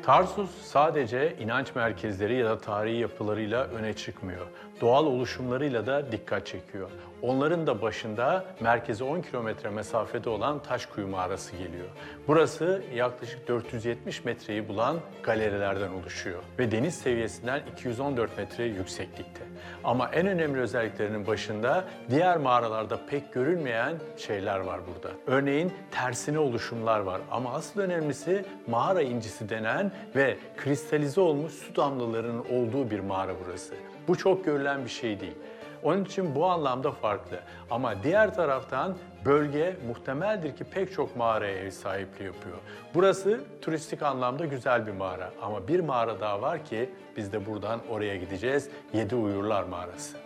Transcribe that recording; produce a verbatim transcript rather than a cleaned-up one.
Tarsus sadece inanç merkezleri ya da tarihi yapılarıyla öne çıkmıyor. Doğal oluşumlarıyla da dikkat çekiyor. Onların da başında merkeze on kilometre mesafede olan Taşkuyu Mağarası geliyor. Burası yaklaşık dört yüz yetmiş metreyi bulan galerilerden oluşuyor ve deniz seviyesinden iki yüz on dört metre yükseklikte. Ama en önemli özelliklerinin başında diğer mağaralarda pek görülmeyen şeyler var burada. Örneğin tersine oluşumlar var ama asıl önemlisi mağara incisi denen ve kristalize olmuş su damlalarının olduğu bir mağara burası. Bu çok görülen bir şey değil. Onun için bu anlamda farklı. Ama diğer taraftan bölge muhtemeldir ki pek çok mağaraya ev sahipliği yapıyor. Burası turistik anlamda güzel bir mağara. Ama bir mağara daha var ki biz de buradan oraya gideceğiz. Yedi Uyurlar Mağarası.